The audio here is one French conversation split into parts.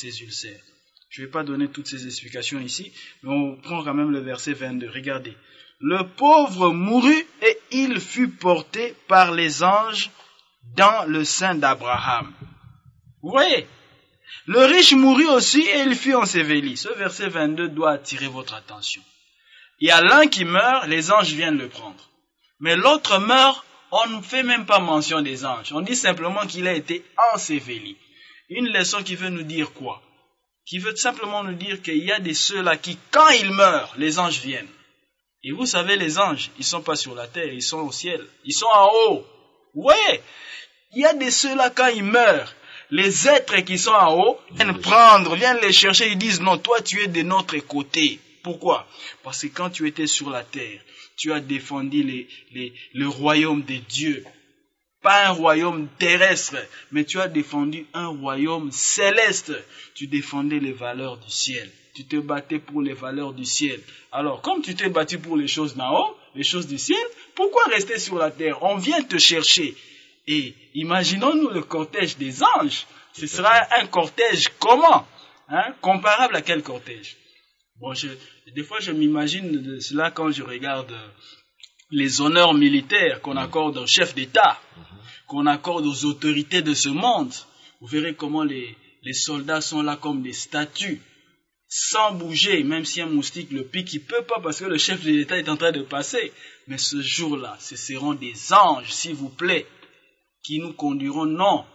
ses ulcères. Je ne vais pas donner toutes ces explications ici, mais on prend quand même le verset 22. Regardez. Le pauvre mourut et il fut porté par les anges dans le sein d'Abraham. Vous voyez? Le riche mourut aussi et il fut enseveli. Ce verset 22 doit attirer votre attention. Il y a l'un qui meurt, les anges viennent le prendre. Mais l'autre meurt, on ne fait même pas mention des anges. On dit simplement qu'il a été enseveli. Une leçon qui veut nous dire quoi? Qui veut simplement nous dire qu'il y a des ceux-là qui, quand ils meurent, les anges viennent. Et vous savez, les anges, ils ne sont pas sur la terre, ils sont au ciel. Ils sont en haut. Vous voyez? Il y a des ceux-là, quand ils meurent, les êtres qui sont en haut viennent prendre, viennent les chercher, ils disent non, toi tu es de notre côté. Pourquoi? Parce que quand tu étais sur la terre, tu as défendu le royaume des dieux. Pas un royaume terrestre, mais tu as défendu un royaume céleste. Tu défendais les valeurs du ciel. Tu te battais pour les valeurs du ciel. Alors, comme tu t'es battu pour les choses d'en haut, les choses du ciel, pourquoi rester sur la terre? On vient te chercher. Et imaginons-nous le cortège des anges. Ce sera un cortège comment? Comparable à quel cortège? Bon, des fois je m'imagine de cela quand je regarde les honneurs militaires qu'on accorde aux chefs d'État, qu'on accorde aux autorités de ce monde. Vous verrez comment les soldats sont là comme des statues, sans bouger, même si un moustique le pique, il ne peut pas parce que le chef de l'État est en train de passer. Mais ce jour-là, ce seront des anges, s'il vous plaît, qui nous conduiront non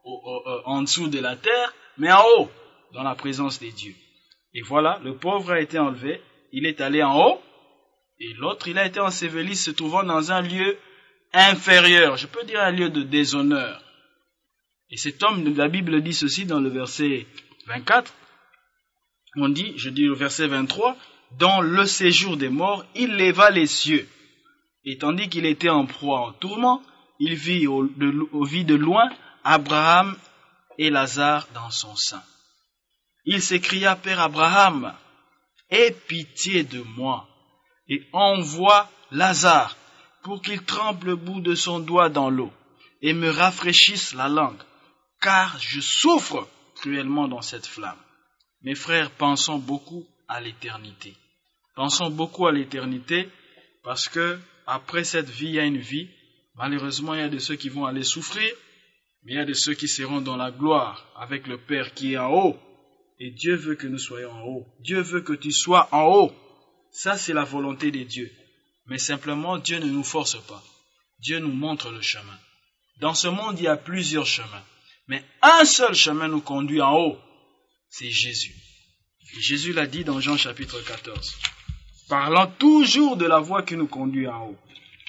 en dessous de la terre, mais en haut, dans la présence des dieux. Et voilà, le pauvre a été enlevé, il est allé en haut, et l'autre, il a été enseveli se trouvant dans un lieu inférieur, je peux dire un lieu de déshonneur. Et cet homme, la Bible dit ceci dans le verset 24, on dit, je dis le verset 23, dans le séjour des morts, il leva les cieux, et tandis qu'il était en proie en tourment, il vit de loin Abraham et Lazare dans son sein. Il s'écria, Père Abraham, aie pitié de moi, et envoie Lazare pour qu'il trempe le bout de son doigt dans l'eau, et me rafraîchisse la langue, car je souffre cruellement dans cette flamme. Mes frères, pensons beaucoup à l'éternité. Pensons beaucoup à l'éternité, parce que après cette vie, il y a une vie. Malheureusement, il y a de ceux qui vont aller souffrir, mais il y a de ceux qui seront dans la gloire avec le Père qui est en haut. Et Dieu veut que nous soyons en haut. Dieu veut que tu sois en haut. Ça, c'est la volonté de Dieu. Mais simplement, Dieu ne nous force pas. Dieu nous montre le chemin. Dans ce monde, il y a plusieurs chemins. Mais un seul chemin nous conduit en haut. C'est Jésus. Et Jésus l'a dit dans Jean chapitre 14. Parlant toujours de la voie qui nous conduit en haut.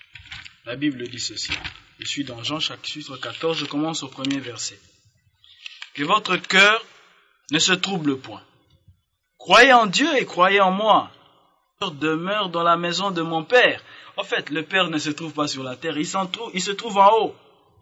La Bible dit ceci. Je suis dans Jean chapitre 14, je commence au premier verset. Que votre cœur ne se trouble point. Croyez en Dieu et croyez en moi. Demeure dans la maison de mon Père. En fait, le Père ne se trouve pas sur la terre, il se trouve en haut.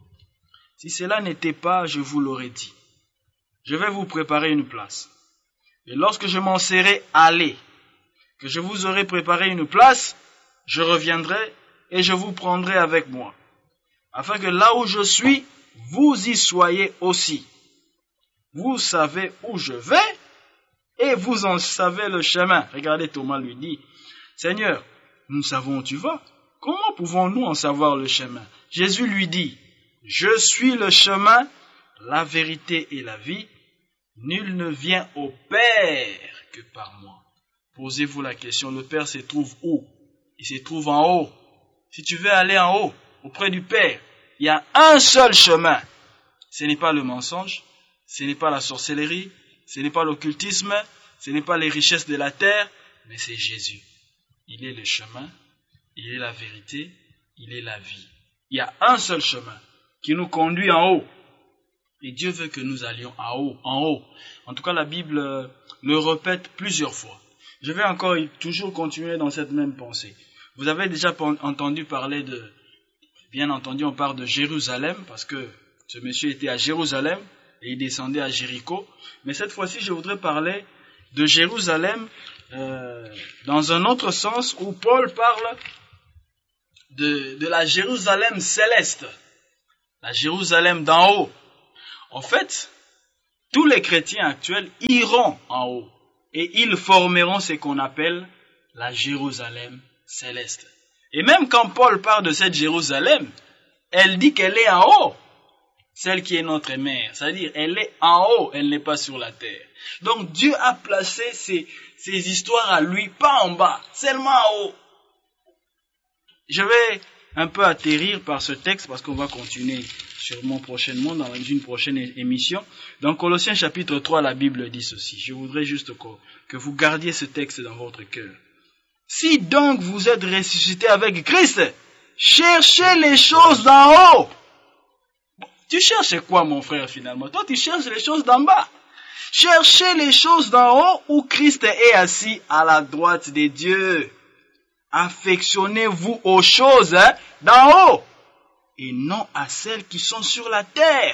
Si cela n'était pas, je vous l'aurais dit. Je vais vous préparer une place. Et lorsque je m'en serai allé, que je vous aurai préparé une place, je reviendrai et je vous prendrai avec moi, afin que là où je suis, vous y soyez aussi. Vous savez où je vais et vous en savez le chemin. Regardez, Thomas lui dit, Seigneur, nous savons où tu vas. Comment pouvons-nous en savoir le chemin? Jésus lui dit, je suis le chemin, la vérité et la vie. Nul ne vient au Père que par moi. Posez-vous la question, le Père se trouve où? Il se trouve en haut. Si tu veux aller en haut, auprès du Père, il y a un seul chemin. Ce n'est pas le mensonge, ce n'est pas la sorcellerie, ce n'est pas l'occultisme, ce n'est pas les richesses de la terre, mais c'est Jésus. Il est le chemin, il est la vérité, il est la vie. Il y a un seul chemin qui nous conduit en haut. Et Dieu veut que nous allions en haut, en haut. En tout cas, la Bible le répète plusieurs fois. Je vais encore toujours continuer dans cette même pensée. Vous avez déjà entendu parler bien entendu, on parle de Jérusalem, parce que ce monsieur était à Jérusalem, et il descendait à Jéricho. Mais cette fois-ci, je voudrais parler de Jérusalem dans un autre sens, où Paul parle de la Jérusalem céleste, la Jérusalem d'en haut. En fait, tous les chrétiens actuels iront en haut et ils formeront ce qu'on appelle la Jérusalem céleste. Et même quand Paul parle de cette Jérusalem, elle dit qu'elle est en haut, celle qui est notre mère. C'est-à-dire, elle est en haut, elle n'est pas sur la terre. Donc Dieu a placé ces histoires à lui, pas en bas, seulement en haut. Je vais un peu atterrir par ce texte parce qu'on va continuer sûrement prochainement dans une prochaine émission. Dans Colossiens chapitre 3, la Bible dit ceci. Je voudrais juste que vous gardiez ce texte dans votre cœur. Si donc vous êtes ressuscité avec Christ, cherchez les choses d'en haut. Tu cherches quoi, mon frère, finalement? Toi, tu cherches les choses d'en bas. Cherchez les choses d'en haut où Christ est assis à la droite de Dieu. Affectionnez-vous aux choses d'en haut et non à celles qui sont sur la terre.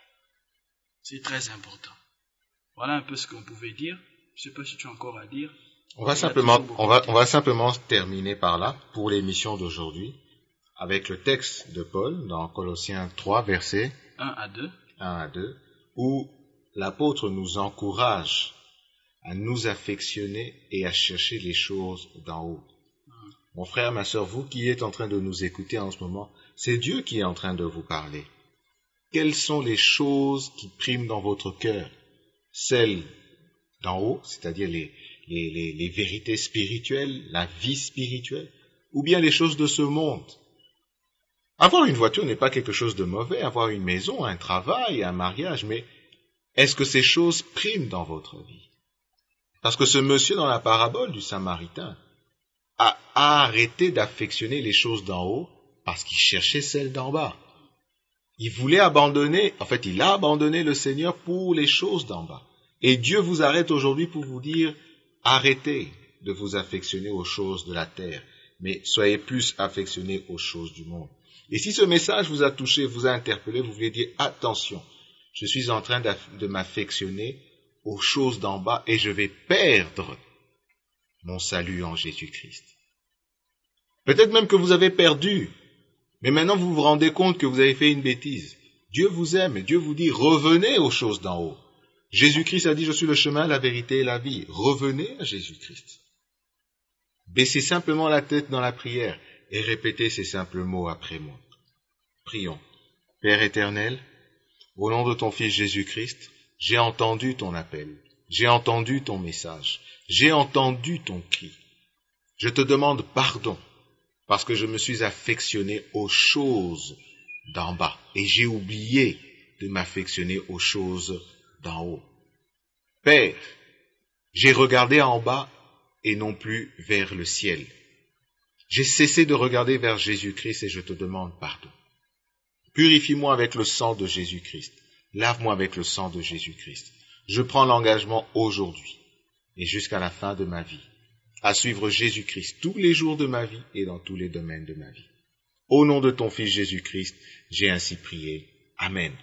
C'est très important. Voilà un peu ce qu'on pouvait dire. Je ne sais pas si tu as encore à dire. On va simplement terminer par là pour l'émission d'aujourd'hui avec le texte de Paul dans Colossiens 3, versets 1 à 2, où l'apôtre nous encourage à nous affectionner et à chercher les choses d'en haut. Mon frère, ma sœur, vous qui êtes en train de nous écouter en ce moment, c'est Dieu qui est en train de vous parler. Quelles sont les choses qui priment dans votre cœur? Celles d'en haut, c'est-à-dire les vérités spirituelles, la vie spirituelle, ou bien les choses de ce monde? Avoir une voiture n'est pas quelque chose de mauvais, avoir une maison, un travail, un mariage, mais est-ce que ces choses priment dans votre vie? Parce que ce monsieur dans la parabole du Samaritain a arrêté d'affectionner les choses d'en haut parce qu'il cherchait celles d'en bas. Il voulait abandonner, il a abandonné le Seigneur pour les choses d'en bas. Et Dieu vous arrête aujourd'hui pour vous dire, arrêtez de vous affectionner aux choses de la terre, mais soyez plus affectionnés aux choses du monde. Et si ce message vous a touché, vous a interpellé, vous voulez dire, attention, je suis en train de m'affectionner aux choses d'en bas et je vais perdre mon salut en Jésus-Christ. Peut-être même que vous avez perdu, mais maintenant vous vous rendez compte que vous avez fait une bêtise. Dieu vous aime et Dieu vous dit, revenez aux choses d'en haut. Jésus-Christ a dit, je suis le chemin, la vérité et la vie. Revenez à Jésus-Christ. Baissez simplement la tête dans la prière et répétez ces simples mots après moi. Prions. Père éternel, au nom de ton Fils Jésus-Christ, j'ai entendu ton appel, j'ai entendu ton message, j'ai entendu ton cri. Je te demande pardon parce que je me suis affectionné aux choses d'en bas et j'ai oublié de m'affectionner aux choses d'en haut. Père, j'ai regardé en bas et non plus vers le ciel. J'ai cessé de regarder vers Jésus-Christ et je te demande pardon. Purifie-moi avec le sang de Jésus-Christ. Lave-moi avec le sang de Jésus-Christ. Je prends l'engagement aujourd'hui et jusqu'à la fin de ma vie à suivre Jésus-Christ tous les jours de ma vie et dans tous les domaines de ma vie. Au nom de ton Fils Jésus-Christ, j'ai ainsi prié. Amen.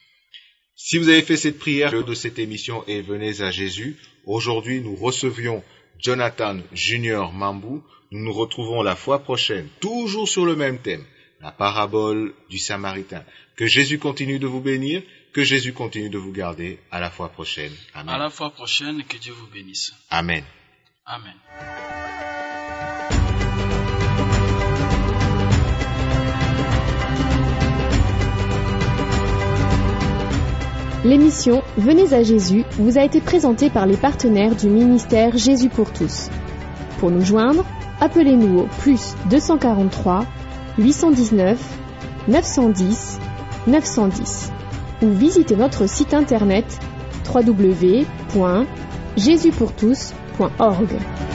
Si vous avez fait cette prière de cette émission et venez à Jésus, aujourd'hui nous recevions Jonathan Junior Mambou. Nous nous retrouvons la fois prochaine, toujours sur le même thème, la parabole du Samaritain. Que Jésus continue de vous bénir, que Jésus continue de vous garder. À la fois prochaine. Amen. À la fois prochaine, que Dieu vous bénisse. Amen. Amen. L'émission Venez à Jésus vous a été présentée par les partenaires du ministère Jésus pour tous. Pour nous joindre, appelez-nous au +243 819 910 910 ou visitez notre site internet www.jesuspourtous.org.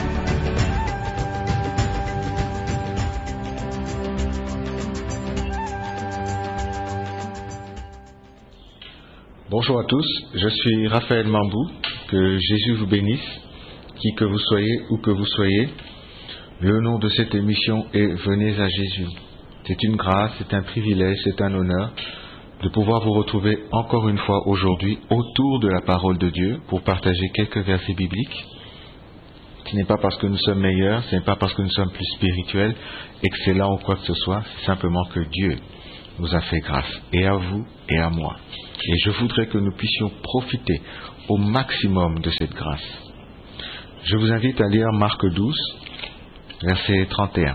Bonjour à tous, je suis Raphaël Mambou, que Jésus vous bénisse, qui que vous soyez, où que vous soyez. Le nom de cette émission est Venez à Jésus. C'est une grâce, c'est un privilège, c'est un honneur de pouvoir vous retrouver encore une fois aujourd'hui autour de la parole de Dieu pour partager quelques versets bibliques. Ce n'est pas parce que nous sommes meilleurs, ce n'est pas parce que nous sommes plus spirituels, excellents ou quoi que ce soit, c'est simplement que Dieu nous a fait grâce, et à vous et à moi. Et je voudrais que nous puissions profiter au maximum de cette grâce. Je vous invite à lire Marc 12, verset 31.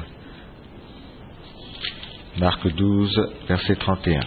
Marc 12, verset 31.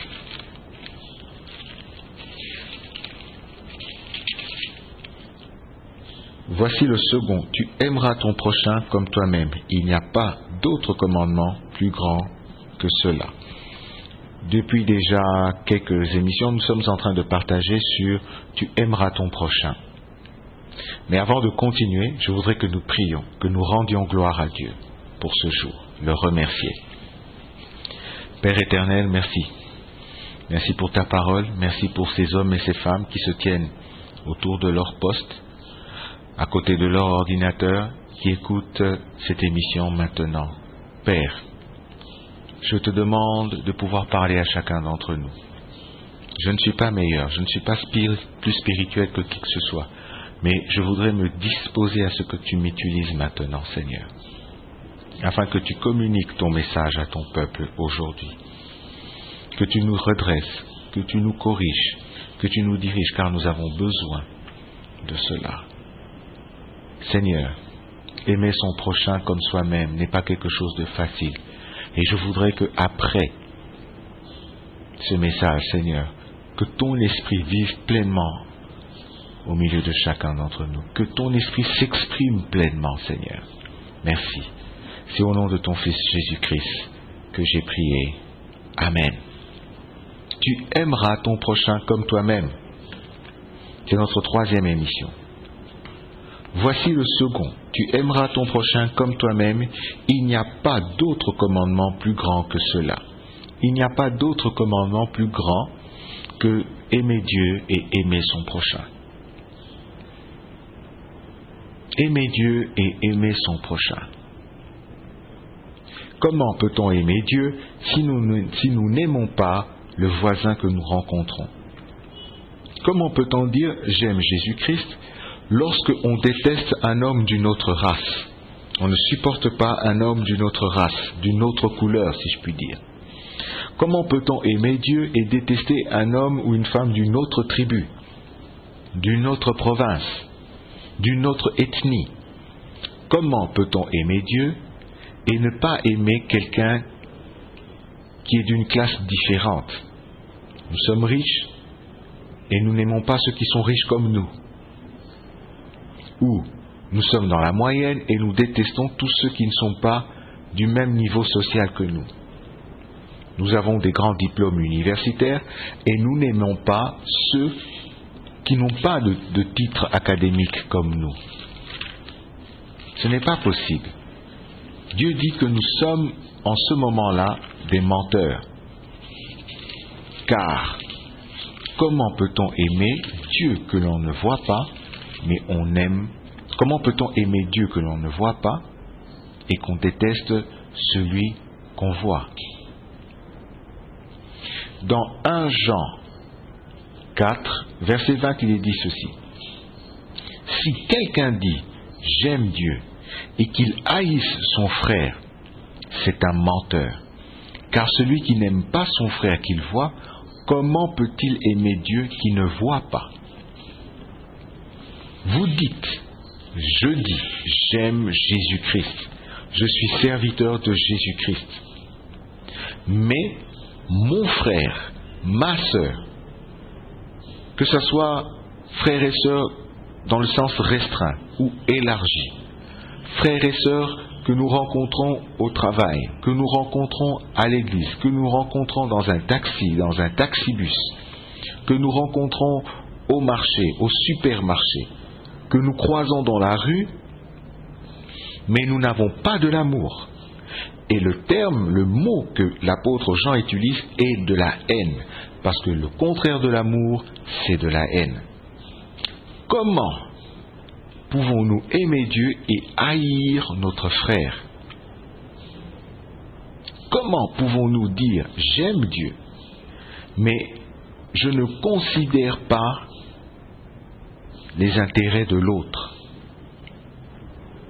Voici le second, tu aimeras ton prochain comme toi-même. Il n'y a pas d'autre commandement plus grand que cela. Depuis déjà quelques émissions, nous sommes en train de partager sur tu aimeras ton prochain. Mais avant de continuer, je voudrais que nous prions, que nous rendions gloire à Dieu pour ce jour, le remercier. Père éternel, merci. Merci pour ta parole, merci pour ces hommes et ces femmes qui se tiennent autour de leur poste, à côté de leur ordinateur, qui écoutent cette émission maintenant. Père, je te demande de pouvoir parler à chacun d'entre nous. Je ne suis pas meilleur, je ne suis pas plus spirituel que qui que ce soit, mais je voudrais me disposer à ce que tu m'utilises maintenant, Seigneur, afin que tu communiques ton message à ton peuple aujourd'hui, que tu nous redresses, que tu nous corriges, que tu nous diriges, car nous avons besoin de cela. Seigneur, aimer son prochain comme soi-même n'est pas quelque chose de facile. Et je voudrais que après ce message, Seigneur, que ton esprit vive pleinement au milieu de chacun d'entre nous. Que ton esprit s'exprime pleinement, Seigneur. Merci. C'est au nom de ton Fils Jésus-Christ que j'ai prié. Amen. Tu aimeras ton prochain comme toi-même. C'est notre 3e émission. Voici le second. Tu aimeras ton prochain comme toi-même. Il n'y a pas d'autre commandement plus grand que cela. Il n'y a pas d'autre commandement plus grand que aimer Dieu et aimer son prochain. Aimer Dieu et aimer son prochain. Comment peut-on aimer Dieu si nous n'aimons pas le voisin que nous rencontrons? Comment peut-on dire « j'aime Jésus-Christ » lorsque on déteste un homme d'une autre race? On ne supporte pas un homme d'une autre race, d'une autre couleur, si je puis dire. Comment peut-on aimer Dieu et détester un homme ou une femme d'une autre tribu, d'une autre province, d'une autre ethnie? Comment peut-on aimer Dieu et ne pas aimer quelqu'un qui est d'une classe différente? Nous sommes riches et nous n'aimons pas ceux qui sont riches comme nous. Ou nous sommes dans la moyenne et nous détestons tous ceux qui ne sont pas du même niveau social que nous. Nous avons des grands diplômes universitaires et nous n'aimons pas ceux qui n'ont pas de titre académique comme nous. Ce n'est pas possible. Dieu dit que nous sommes en ce moment-là des menteurs. Car comment peut-on aimer Dieu que l'on ne voit pas, mais on aime? Comment peut-on aimer Dieu que l'on ne voit pas et qu'on déteste celui qu'on voit? Dans 1 Jean 4, verset 20, il est dit ceci. Si quelqu'un dit « j'aime Dieu » et qu'il haïsse son frère, c'est un menteur. Car celui qui n'aime pas son frère qu'il voit, comment peut-il aimer Dieu qui ne voit pas? Vous dites, je dis, j'aime Jésus-Christ. Je suis serviteur de Jésus-Christ. Mais mon frère, ma sœur, que ce soit frères et sœurs dans le sens restreint ou élargi, frères et sœurs que nous rencontrons au travail, que nous rencontrons à l'église, que nous rencontrons dans un taxi, dans un taxibus, que nous rencontrons au marché, au supermarché, que nous croisons dans la rue, mais nous n'avons pas de l'amour. Et le mot que l'apôtre Jean utilise est de la haine, parce que le contraire de l'amour, c'est de la haine. Comment pouvons-nous aimer Dieu et haïr notre frère? Comment pouvons-nous dire « j'aime Dieu » mais je ne considère pas les intérêts de l'autre?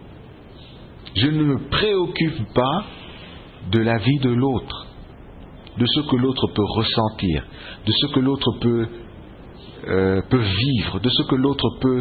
Je ne me préoccupe pas de la vie de l'autre. de ce que l'autre peut ressentir, de ce que l'autre peut vivre, de ce que l'autre peut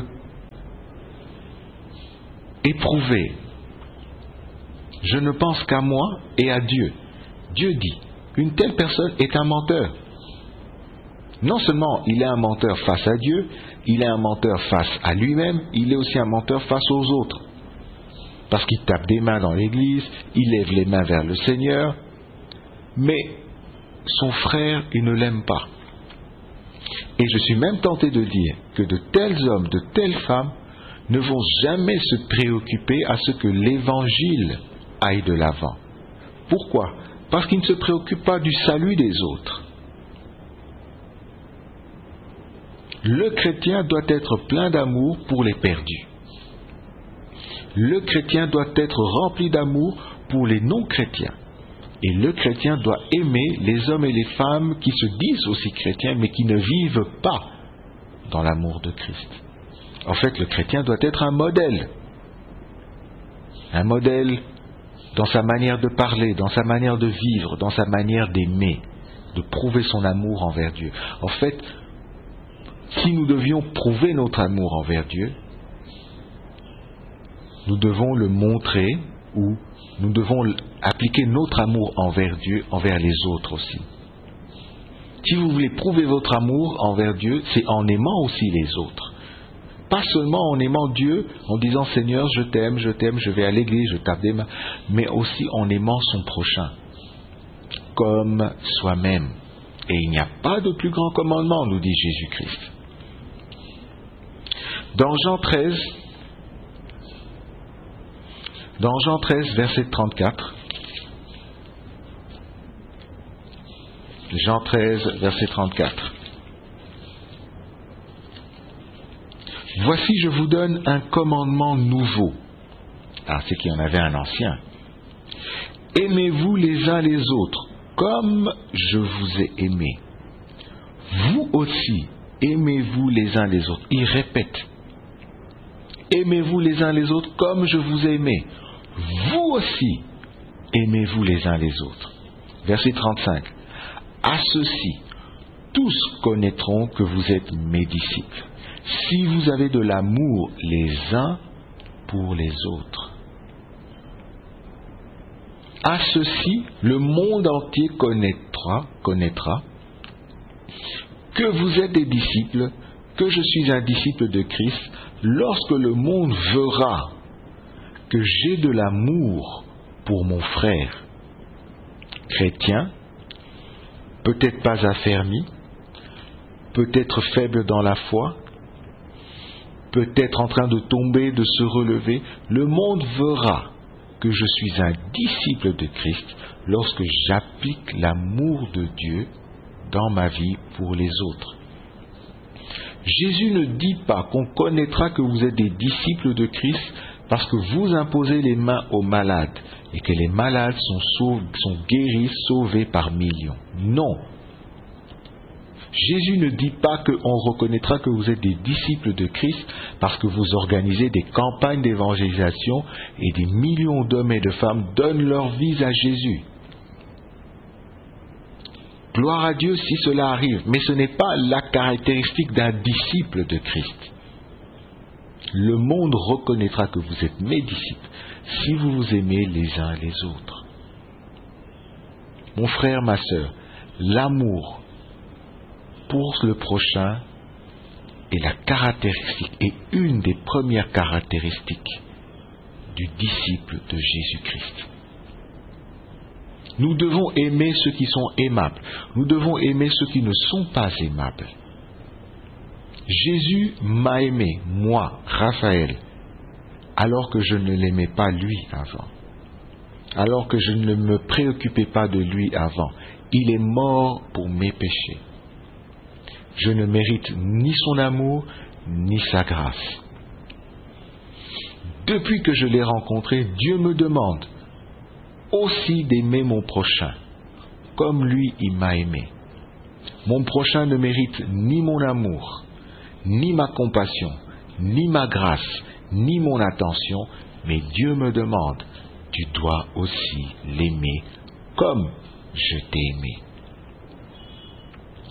éprouver. Je ne pense qu'à moi et à Dieu. Dieu dit, une telle personne est un menteur. Non seulement il est un menteur face à Dieu, il est un menteur face à lui-même, il est aussi un menteur face aux autres. Parce qu'il tape des mains dans l'église, il lève les mains vers le Seigneur, mais son frère, il ne l'aime pas. Et je suis même tenté de dire que de tels hommes, de telles femmes ne vont jamais se préoccuper à ce que l'évangile aille de l'avant. Pourquoi ? Parce qu'ils ne se préoccupent pas du salut des autres. Le chrétien doit être plein d'amour pour les perdus. Le chrétien doit être rempli d'amour pour les non-chrétiens. Et le chrétien doit aimer les hommes et les femmes qui se disent aussi chrétiens, mais qui ne vivent pas dans l'amour de Christ. En fait, le chrétien doit être un modèle. Un modèle dans sa manière de parler, dans sa manière de vivre, dans sa manière d'aimer, de prouver son amour envers Dieu. En fait, si nous devions prouver notre amour envers Dieu, nous devons le montrer ou nous devons appliquer notre amour envers Dieu, envers les autres aussi. Si vous voulez prouver votre amour envers Dieu, c'est en aimant aussi les autres. Pas seulement en aimant Dieu, en disant Seigneur, je t'aime, je vais à l'église, je tape des mains, mais aussi en aimant son prochain, comme soi-même. Et il n'y a pas de plus grand commandement, nous dit Jésus-Christ. Dans Jean 13, verset 34, Jean 13, verset 34. Voici, je vous donne un commandement nouveau. Ah, c'est qu'il y en avait un ancien. Aimez-vous les uns les autres, comme je vous ai aimé. Vous aussi, aimez-vous les uns les autres. Il répète. Aimez-vous les uns les autres comme je vous ai aimé. Vous aussi, aimez-vous les uns les autres. Verset 35. À ceci, tous connaîtront que vous êtes mes disciples, si vous avez de l'amour les uns pour les autres. À ceci, le monde entier connaîtra que vous êtes des disciples, que je suis un disciple de Christ, lorsque le monde verra que j'ai de l'amour pour mon frère. Chrétien, peut-être pas affermi, peut-être faible dans la foi, peut-être en train de tomber, de se relever, le monde verra que je suis un disciple de Christ lorsque j'applique l'amour de Dieu dans ma vie pour les autres. Jésus ne dit pas qu'on connaîtra que vous êtes des disciples de Christ parce que vous imposez les mains aux malades et que les malades sont guéris, sauvés par millions. Non. Jésus ne dit pas qu'on reconnaîtra que vous êtes des disciples de Christ parce que vous organisez des campagnes d'évangélisation et des millions d'hommes et de femmes donnent leur vie à Jésus. Gloire à Dieu si cela arrive, mais ce n'est pas la caractéristique d'un disciple de Christ. Le monde reconnaîtra que vous êtes mes disciples si vous vous aimez les uns les autres. Mon frère, ma sœur, l'amour pour le prochain est la caractéristique, et une des premières caractéristiques du disciple de Jésus-Christ. Nous devons aimer ceux qui sont aimables. Nous devons aimer ceux qui ne sont pas aimables. Jésus m'a aimé, moi, Raphaël, alors que je ne l'aimais pas lui avant. Alors que je ne me préoccupais pas de lui avant. Il est mort pour mes péchés. Je ne mérite ni son amour, ni sa grâce. Depuis que je l'ai rencontré, Dieu me demande aussi d'aimer mon prochain, comme lui il m'a aimé. Mon prochain ne mérite ni mon amour, ni ma compassion, ni ma grâce, ni mon attention, mais Dieu me demande, tu dois aussi l'aimer comme je t'ai aimé.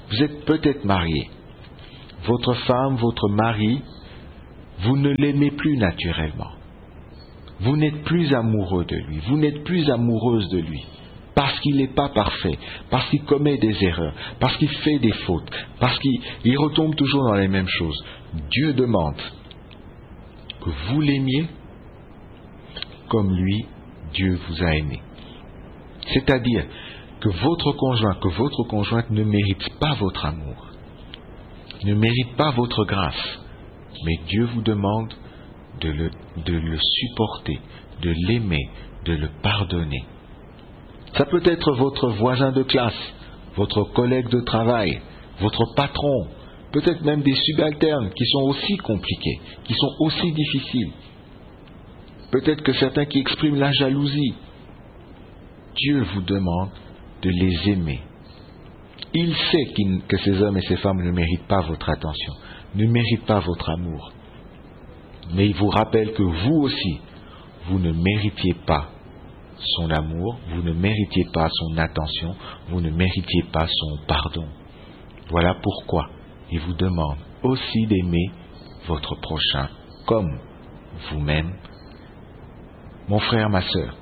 Vous êtes peut-être marié. Votre femme, votre mari, vous ne l'aimez plus naturellement. Vous n'êtes plus amoureux de lui. Vous n'êtes plus amoureuse de lui. Parce qu'il n'est pas parfait. Parce qu'il commet des erreurs. Parce qu'il fait des fautes. Parce qu'il retombe toujours dans les mêmes choses. Dieu demande que vous l'aimiez comme lui, Dieu vous a aimé. C'est-à-dire que votre conjoint, que votre conjointe ne mérite pas votre amour, ne mérite pas votre grâce, mais Dieu vous demande de le supporter, de l'aimer, de le pardonner. Ça peut être votre voisin de classe, votre collègue de travail, votre patron, peut-être même des subalternes qui sont aussi compliqués, qui sont aussi difficiles. Peut-être que certains qui expriment la jalousie. Dieu vous demande de les aimer. Il sait que ces hommes et ces femmes ne méritent pas votre attention, ne méritent pas votre amour. Mais il vous rappelle que vous aussi, vous ne méritiez pas son amour, vous ne méritiez pas son attention, vous ne méritiez pas son pardon. Voilà pourquoi il vous demande aussi d'aimer votre prochain comme vous-même, mon frère, ma sœur.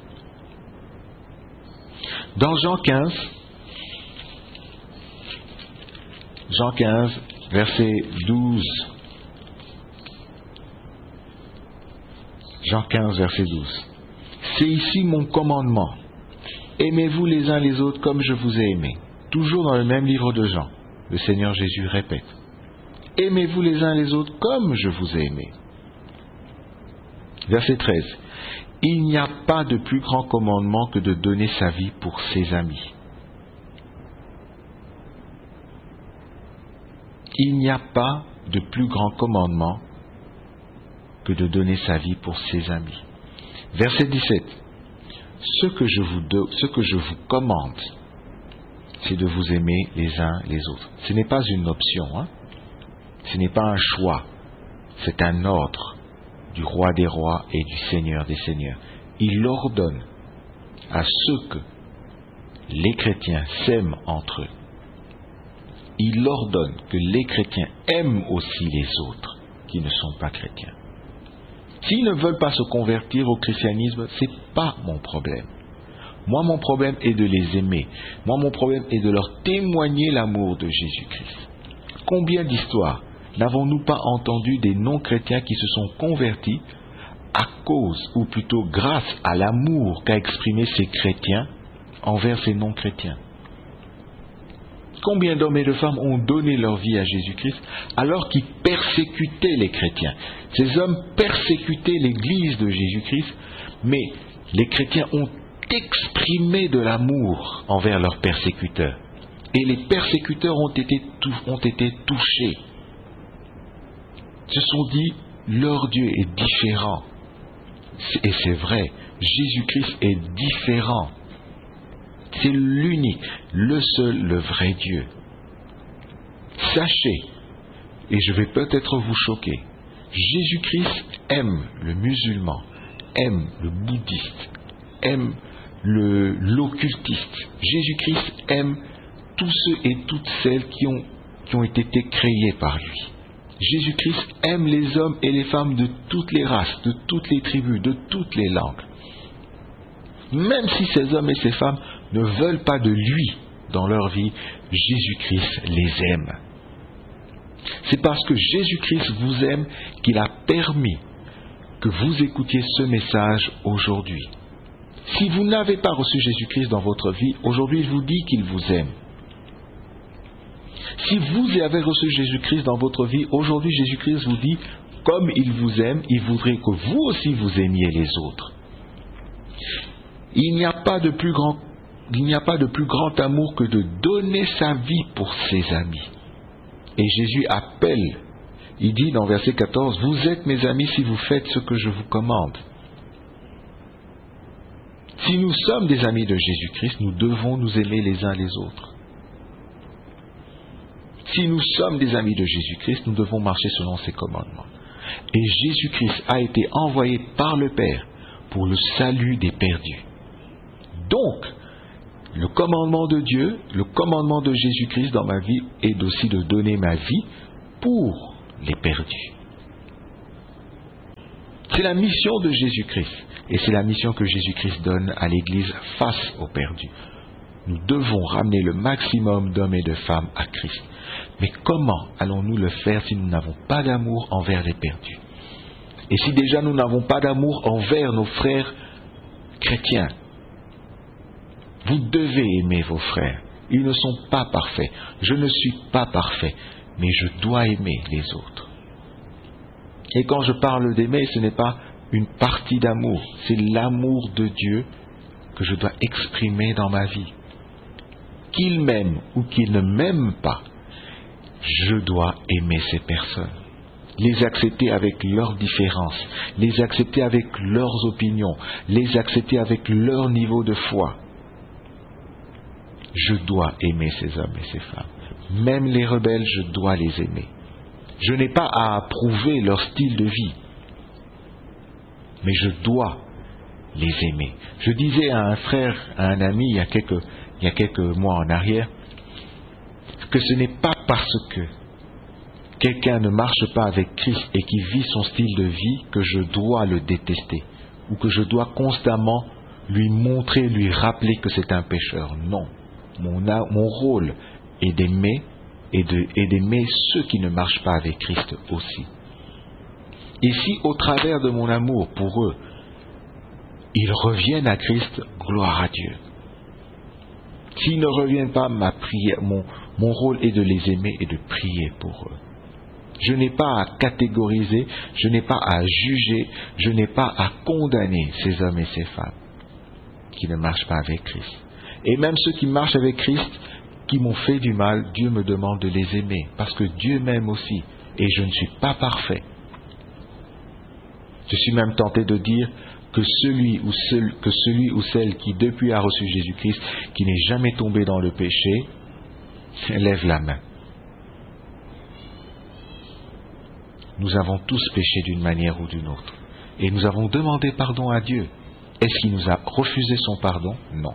Dans Jean 15, verset 12. Jean 15, verset 12. C'est ici mon commandement. Aimez-vous les uns les autres comme je vous ai aimé. Toujours dans le même livre de Jean, le Seigneur Jésus répète. Aimez-vous les uns les autres comme je vous ai aimé. Verset 13. Il n'y a pas de plus grand commandement que de donner sa vie pour ses amis. Il n'y a pas de plus grand commandement que de donner sa vie pour ses amis. Verset 17. Ce que je vous commande, c'est de vous aimer les uns les autres. Ce n'est pas une option, ce n'est pas un choix, c'est un ordre du roi des rois et du Seigneur des seigneurs. Il ordonne à ceux que les chrétiens s'aiment entre eux. Il ordonne que les chrétiens aiment aussi les autres qui ne sont pas chrétiens. S'ils ne veulent pas se convertir au christianisme, ce n'est pas mon problème. Moi, mon problème est de les aimer. Moi, mon problème est de leur témoigner l'amour de Jésus-Christ. Combien d'histoires n'avons-nous pas entendu des non-chrétiens qui se sont convertis à cause, ou plutôt grâce à l'amour qu'a exprimé ces chrétiens envers ces non-chrétiens? Combien d'hommes et de femmes ont donné leur vie à Jésus-Christ alors qu'ils persécutaient les chrétiens? Ces hommes persécutaient l'Église de Jésus-Christ, mais les chrétiens ont exprimé de l'amour envers leurs persécuteurs. Et les persécuteurs ont été touchés. Se sont dit, leur Dieu est différent. Et c'est vrai, Jésus-Christ est différent. C'est l'unique, le seul, le vrai Dieu. Sachez, et je vais peut-être vous choquer, Jésus-Christ aime le musulman, aime le bouddhiste, aime l'occultiste. Jésus-Christ aime tous ceux et toutes celles qui ont été créés par lui. Jésus-Christ aime les hommes et les femmes de toutes les races, de toutes les tribus, de toutes les langues. Même si ces hommes et ces femmes ne veulent pas de lui dans leur vie, Jésus-Christ les aime. C'est parce que Jésus-Christ vous aime qu'il a permis que vous écoutiez ce message aujourd'hui. Si vous n'avez pas reçu Jésus-Christ dans votre vie, aujourd'hui il vous dit qu'il vous aime. Si vous avez reçu Jésus-Christ dans votre vie, aujourd'hui Jésus-Christ vous dit, comme il vous aime, il voudrait que vous aussi vous aimiez les autres. Il n'y a pas de plus grand amour que de donner sa vie pour ses amis. Et Jésus appelle, il dit dans verset 14, « Vous êtes mes amis si vous faites ce que je vous commande. » Si nous sommes des amis de Jésus-Christ, nous devons nous aimer les uns les autres. Si nous sommes des amis de Jésus-Christ, nous devons marcher selon ses commandements. Et Jésus-Christ a été envoyé par le Père pour le salut des perdus. Donc, Le commandement de Dieu, le commandement de Jésus-Christ dans ma vie est aussi de donner ma vie pour les perdus. C'est la mission de Jésus-Christ et c'est la mission que Jésus-Christ donne à l'Église face aux perdus. Nous devons ramener le maximum d'hommes et de femmes à Christ. Mais comment allons-nous le faire si nous n'avons pas d'amour envers les perdus? Et si déjà nous n'avons pas d'amour envers nos frères chrétiens? Vous devez aimer vos frères. Ils ne sont pas parfaits. Je ne suis pas parfait, mais je dois aimer les autres. Et quand je parle d'aimer, ce n'est pas une partie d'amour, c'est l'amour de Dieu que je dois exprimer dans ma vie. Qu'il m'aime ou qu'il ne m'aime pas, je dois aimer ces personnes. Les accepter avec leurs différences, les accepter avec leurs opinions, les accepter avec leur niveau de foi. Je dois aimer ces hommes et ces femmes. Même les rebelles, je dois les aimer. Je n'ai pas à approuver leur style de vie, mais je dois les aimer. Je disais à un frère, à un ami, il y a quelques mois en arrière, que ce n'est pas parce que quelqu'un ne marche pas avec Christ et qui vit son style de vie que je dois le détester, ou que je dois constamment lui montrer, lui rappeler que c'est un pécheur. Non. Mon rôle est d'aimer et d'aimer ceux qui ne marchent pas avec Christ aussi. Et si au travers de mon amour pour eux, ils reviennent à Christ, gloire à Dieu. S'ils ne reviennent pas, ma prière, mon rôle est de les aimer et de prier pour eux. Je n'ai pas à catégoriser, je n'ai pas à juger, je n'ai pas à condamner ces hommes et ces femmes qui ne marchent pas avec Christ. Et même ceux qui marchent avec Christ, qui m'ont fait du mal, Dieu me demande de les aimer, parce que Dieu m'aime aussi, et je ne suis pas parfait. Je suis même tenté de dire que celui ou celle qui depuis a reçu Jésus-Christ, qui n'est jamais tombé dans le péché, lève la main. Nous avons tous péché d'une manière ou d'une autre, et nous avons demandé pardon à Dieu. Est-ce qu'il nous a refusé son pardon? Non.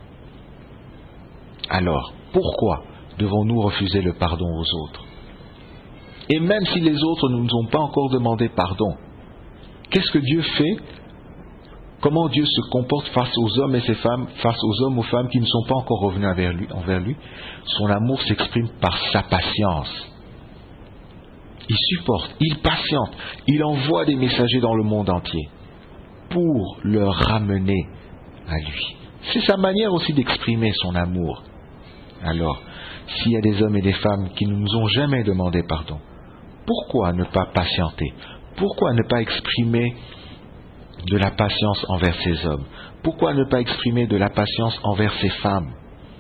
Alors, pourquoi devons-nous refuser le pardon aux autres? Et même si les autres ne nous ont pas encore demandé pardon, qu'est-ce que Dieu fait? Comment Dieu se comporte face aux hommes et ces femmes, face aux hommes, aux femmes qui ne sont pas encore revenus envers lui? Son amour s'exprime par sa patience. Il supporte, il patiente, il envoie des messagers dans le monde entier pour leur ramener à lui. C'est sa manière aussi d'exprimer son amour. Alors, s'il y a des hommes et des femmes qui ne nous ont jamais demandé pardon, pourquoi ne pas patienter? Pourquoi ne pas exprimer de la patience envers ces hommes? Pourquoi ne pas exprimer de la patience envers ces femmes?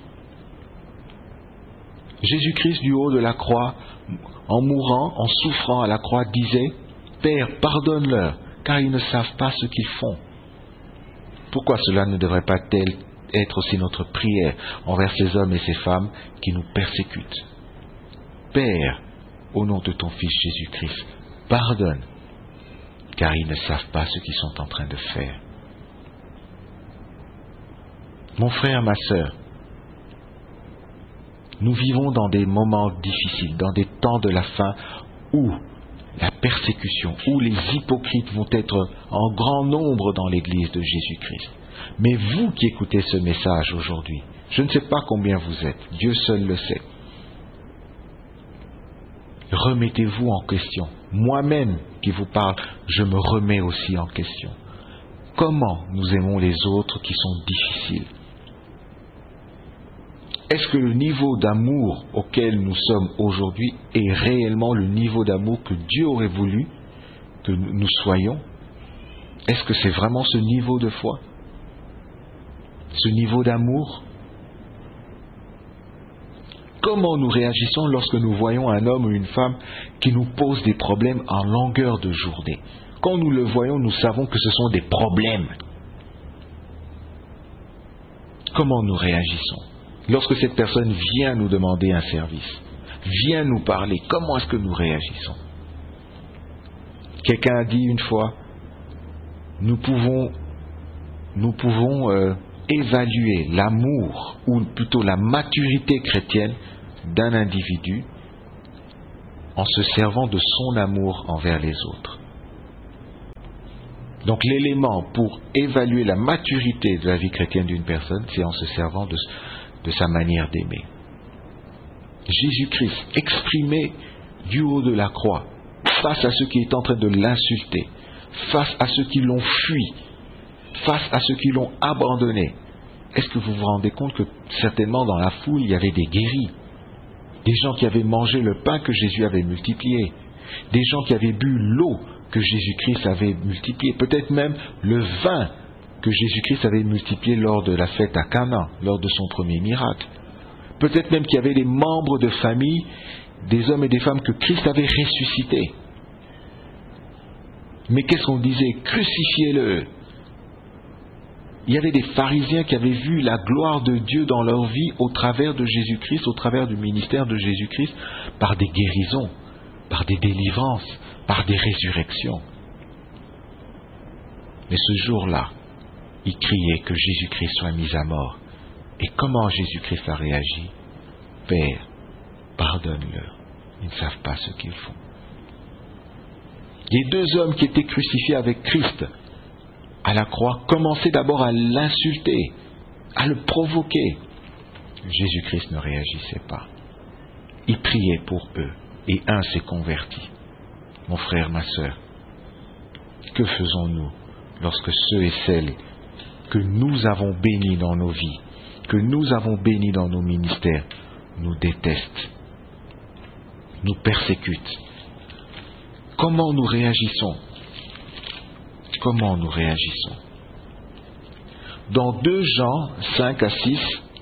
Jésus-Christ du haut de la croix, en mourant, en souffrant à la croix, disait « Père, pardonne-leur, car ils ne savent pas ce qu'ils font. » Pourquoi cela ne devrait pas être aussi notre prière envers ces hommes et ces femmes qui nous persécutent? Père, au nom de ton Fils Jésus-Christ, pardonne, car ils ne savent pas ce qu'ils sont en train de faire. Mon frère, ma sœur, nous vivons dans des moments difficiles, dans des temps de la fin où la persécution, où les hypocrites vont être en grand nombre dans l'Église de Jésus-Christ. Mais vous qui écoutez ce message aujourd'hui, je ne sais pas combien vous êtes, Dieu seul le sait. Remettez-vous en question. Moi-même qui vous parle, je me remets aussi en question. Comment nous aimons les autres qui sont difficiles? Est-ce que le niveau d'amour auquel nous sommes aujourd'hui est réellement le niveau d'amour que Dieu aurait voulu que nous soyons? Est-ce que c'est vraiment ce niveau de foi? Ce niveau d'amour? Comment nous réagissons lorsque nous voyons un homme ou une femme qui nous pose des problèmes en longueur de journée? Quand nous le voyons, nous savons que ce sont des problèmes. Comment nous réagissons? Lorsque cette personne vient nous demander un service, vient nous parler, comment est-ce que nous réagissons? Quelqu'un a dit une fois, nous pouvons évaluer l'amour, ou plutôt la maturité chrétienne d'un individu en se servant de son amour envers les autres. Donc l'élément pour évaluer la maturité de la vie chrétienne d'une personne, c'est en se servant de sa manière d'aimer. Jésus-Christ, exprimé du haut de la croix, face à ceux qui étaient en train de l'insulter, face à ceux qui l'ont fui, face à ceux qui l'ont abandonné. Est-ce que vous vous rendez compte que certainement dans la foule, il y avait des guéris, des gens qui avaient mangé le pain que Jésus avait multiplié, des gens qui avaient bu l'eau que Jésus-Christ avait multiplié, peut-être même le vin que Jésus-Christ avait multiplié lors de la fête à Cana, lors de son premier miracle. Peut-être même qu'il y avait des membres de famille, des hommes et des femmes que Christ avait ressuscités. Mais qu'est-ce qu'on disait? Crucifiez-le. Il y avait des pharisiens qui avaient vu la gloire de Dieu dans leur vie au travers de Jésus-Christ, au travers du ministère de Jésus-Christ, par des guérisons, par des délivrances, par des résurrections. Mais ce jour-là, ils criaient que Jésus-Christ soit mis à mort. Et comment Jésus-Christ a réagi? Père, pardonne-leur, ils ne savent pas ce qu'ils font. Les deux hommes qui étaient crucifiés avec Christ à la croix commençaient d'abord à l'insulter, à le provoquer. Jésus-Christ ne réagissait pas. Il priait pour eux, et un s'est converti. Mon frère, ma sœur, que faisons-nous lorsque ceux et celles que nous avons bénis dans nos vies, que nous avons bénis dans nos ministères, nous détestent, nous persécutent? Comment nous réagissons? Comment nous réagissons? Dans 2 Jean 5 à 6,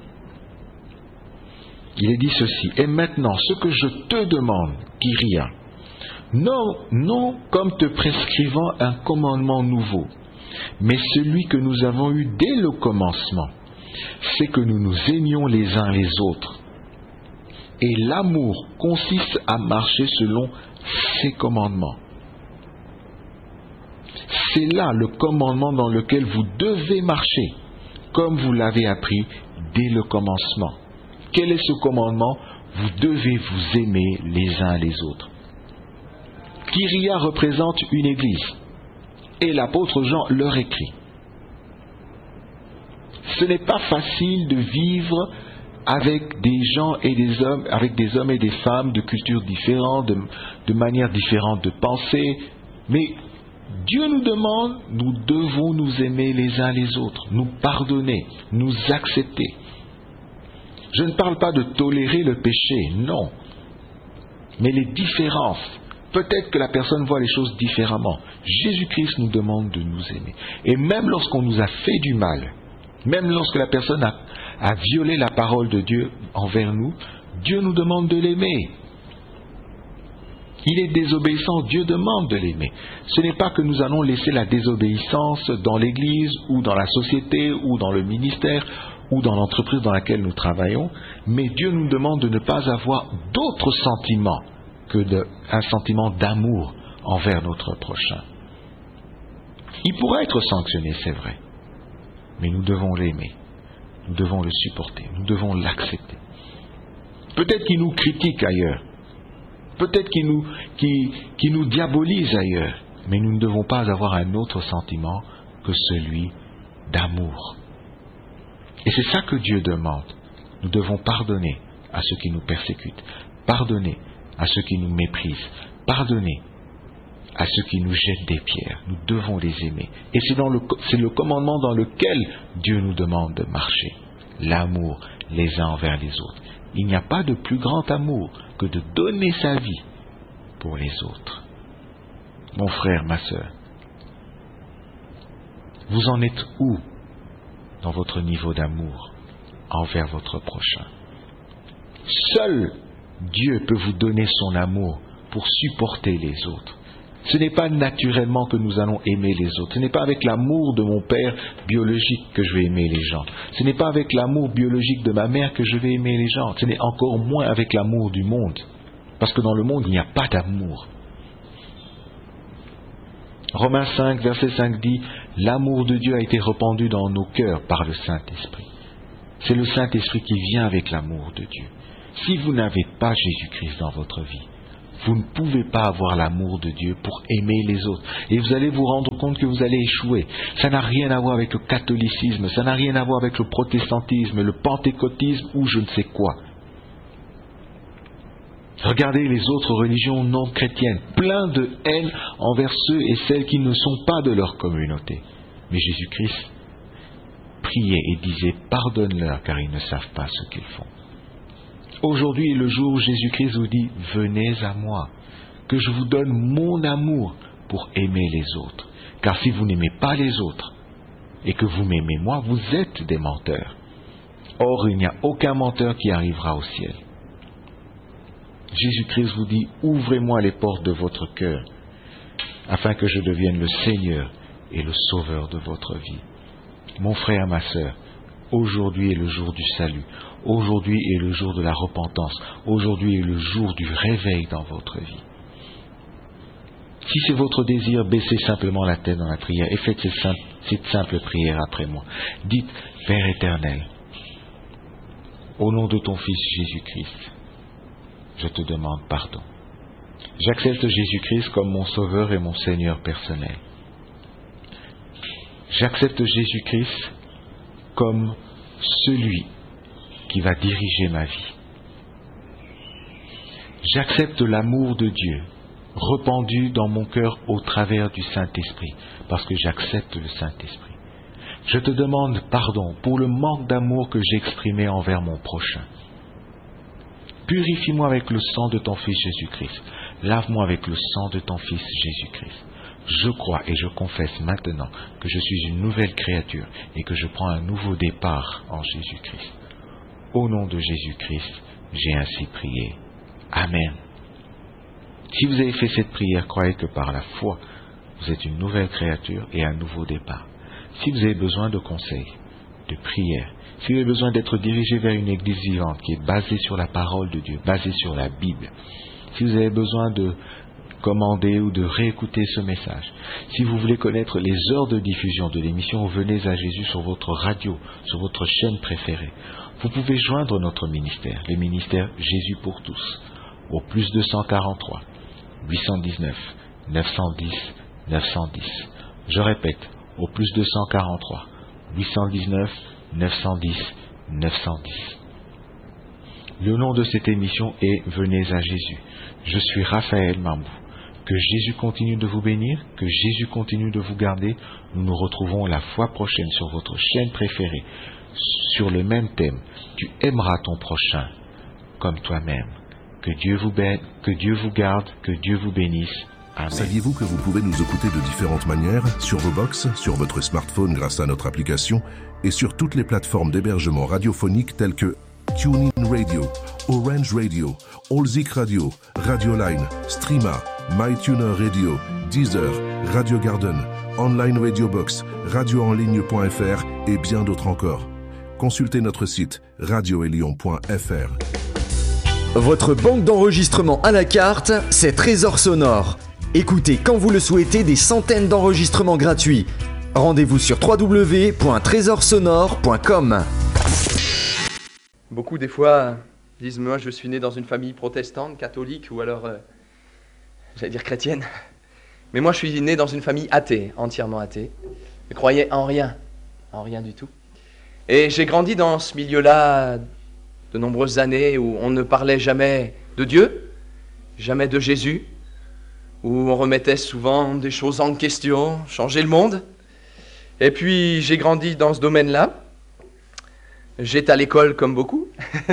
il est dit ceci: et maintenant, ce que je te demande, Kyria, non comme te prescrivant un commandement nouveau, mais celui que nous avons eu dès le commencement, c'est que nous nous aimions les uns les autres. Et l'amour consiste à marcher selon ses commandements. C'est là le commandement dans lequel vous devez marcher, comme vous l'avez appris dès le commencement. Quel est ce commandement? Vous devez vous aimer les uns les autres. Kyria représente une église, et l'apôtre Jean leur écrit. Ce n'est pas facile de vivre avec des gens et des hommes, avec des hommes et des femmes de cultures différentes, de manières différentes de penser, mais Dieu nous demande, nous devons nous aimer les uns les autres, nous pardonner, nous accepter. Je ne parle pas de tolérer le péché, non, mais les différences. Peut-être que la personne voit les choses différemment. Jésus-Christ nous demande de nous aimer. Et même lorsqu'on nous a fait du mal, même lorsque la personne a violé la parole de Dieu envers nous, Dieu nous demande de l'aimer. Il est désobéissant, Dieu demande de l'aimer. Ce n'est pas que nous allons laisser la désobéissance dans l'église ou dans la société ou dans le ministère ou dans l'entreprise dans laquelle nous travaillons, mais Dieu nous demande de ne pas avoir d'autres sentiments que un sentiment d'amour envers notre prochain. Il pourra être sanctionné, c'est vrai, mais nous devons l'aimer, nous devons le supporter, nous devons l'accepter. Peut-être qu'il nous critique ailleurs, peut-être qu'il nous diabolise ailleurs, mais nous ne devons pas avoir un autre sentiment que celui d'amour. Et c'est ça que Dieu demande. Nous devons pardonner à ceux qui nous persécutent, pardonner à ceux qui nous méprisent, pardonner à ceux qui nous jettent des pierres. Nous devons les aimer. Et c'est le commandement dans lequel Dieu nous demande de marcher. L'amour les uns envers les autres. Il n'y a pas de plus grand amour que de donner sa vie pour les autres. Mon frère, ma sœur, vous en êtes où dans votre niveau d'amour envers votre prochain? Seul Dieu peut vous donner son amour pour supporter les autres. Ce n'est pas naturellement que nous allons aimer les autres. Ce n'est pas avec l'amour de mon père biologique que je vais aimer les gens. Ce n'est pas avec l'amour biologique de ma mère que je vais aimer les gens. Ce n'est encore moins avec l'amour du monde. Parce que dans le monde, il n'y a pas d'amour. Romains 5, verset 5 dit « L'amour de Dieu a été répandu dans nos cœurs par le Saint-Esprit ». C'est le Saint-Esprit qui vient avec l'amour de Dieu. Si vous n'avez pas Jésus-Christ dans votre vie, vous ne pouvez pas avoir l'amour de Dieu pour aimer les autres. Et vous allez vous rendre compte que vous allez échouer. Ça n'a rien à voir avec le catholicisme, ça n'a rien à voir avec le protestantisme, le pentecôtisme ou je ne sais quoi. Regardez les autres religions non chrétiennes, plein de haine envers ceux et celles qui ne sont pas de leur communauté. Mais Jésus-Christ priait et disait « Pardonne-leur car ils ne savent pas ce qu'ils font ». Aujourd'hui est le jour où Jésus-Christ vous dit « Venez à moi, que je vous donne mon amour pour aimer les autres. Car si vous n'aimez pas les autres et que vous m'aimez moi, vous êtes des menteurs. Or, il n'y a aucun menteur qui arrivera au ciel. » Jésus-Christ vous dit « Ouvrez-moi les portes de votre cœur, afin que je devienne le Seigneur et le Sauveur de votre vie. » Mon frère, ma sœur, aujourd'hui est le jour du salut. Aujourd'hui est le jour de la repentance. Aujourd'hui est le jour du réveil dans votre vie. Si c'est votre désir, baissez simplement la tête dans la prière et faites cette simple prière après moi. Dites, Père éternel, au nom de ton Fils Jésus-Christ, je te demande pardon. J'accepte Jésus-Christ comme mon Sauveur et mon Seigneur personnel. J'accepte Jésus-Christ comme celui qui va diriger ma vie. J'accepte l'amour de Dieu répandu dans mon cœur au travers du Saint-Esprit, parce que j'accepte le Saint-Esprit. Je te demande pardon pour le manque d'amour que j'ai exprimé envers mon prochain. Purifie-moi avec le sang de ton Fils Jésus-Christ. Lave-moi avec le sang de ton Fils Jésus-Christ. Je crois et je confesse maintenant que je suis une nouvelle créature et que je prends un nouveau départ en Jésus-Christ. Au nom de Jésus-Christ, j'ai ainsi prié. Amen. Si vous avez fait cette prière, croyez que par la foi, vous êtes une nouvelle créature et un nouveau départ. Si vous avez besoin de conseils, de prières, si vous avez besoin d'être dirigé vers une église vivante qui est basée sur la parole de Dieu, basée sur la Bible, si vous avez besoin de commander ou de réécouter ce message, si vous voulez connaître les heures de diffusion de l'émission Venez à Jésus sur votre radio, sur votre chaîne préférée, vous pouvez joindre notre ministère, le ministère Jésus pour tous, au plus 243 819 910 910. Je répète, au plus 243 819 910 910. Le nom de cette émission est Venez à Jésus. Je suis Raphaël Mambou. Que Jésus continue de vous bénir, que Jésus continue de vous garder. Nous nous retrouvons la fois prochaine sur votre chaîne préférée, sur le même thème. Tu aimeras ton prochain comme toi-même. Que Dieu vous garde, que Dieu vous bénisse. Amen. Saviez-vous que vous pouvez nous écouter de différentes manières, sur vos box, sur votre smartphone grâce à notre application, et sur toutes les plateformes d'hébergement radiophonique telles que TuneIn Radio, Orange Radio, Allzik Radio, Radioline, Streama, MyTuner Radio, Deezer, Radio Garden, Online Radio Box, radioenligne.fr et bien d'autres encore. Consultez notre site radioelion.fr. Votre banque d'enregistrement à la carte, c'est Trésor Sonore. Écoutez quand vous le souhaitez des centaines d'enregistrements gratuits. Rendez-vous sur www.trésorsonore.com. Beaucoup des fois disent moi je suis né dans une famille protestante, catholique ou alors j'allais dire chrétienne. Mais moi je suis né dans une famille athée, entièrement athée. Je croyais en rien du tout. Et j'ai grandi dans ce milieu-là de nombreuses années où on ne parlait jamais de Dieu, jamais de Jésus, où on remettait souvent des choses en question, changer le monde. Et puis j'ai grandi dans ce domaine-là. J'étais à l'école comme beaucoup.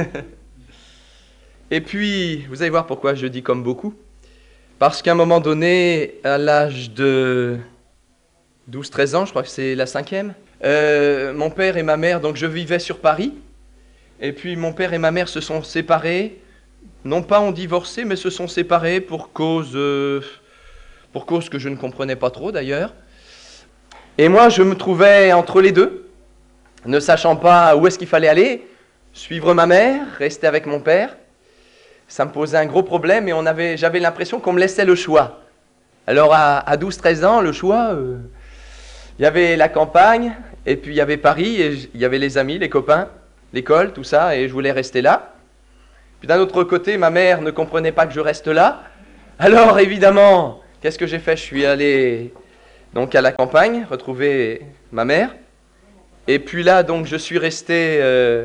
Et puis, vous allez voir pourquoi je dis comme beaucoup. Parce qu'à un moment donné, à l'âge de 12-13 ans, je crois que c'est la 5e, mon père et ma mère, donc je vivais sur Paris. Et puis mon père et ma mère se sont séparés. Non pas ont divorcé, mais se sont séparés pour cause que je ne comprenais pas trop d'ailleurs. Et moi, je me trouvais entre les deux, ne sachant pas où est-ce qu'il fallait aller, suivre ma mère, rester avec mon père. Ça me posait un gros problème et j'avais l'impression qu'on me laissait le choix. Alors à 12-13 ans, le choix, il y avait la campagne, et puis il y avait Paris, et il y avait les amis, les copains, l'école, tout ça, et je voulais rester là. Puis d'un autre côté, ma mère ne comprenait pas que je reste là. Alors évidemment, qu'est-ce que j'ai fait? Je suis allé donc à la campagne, retrouver ma mère. Et puis là, donc, je suis resté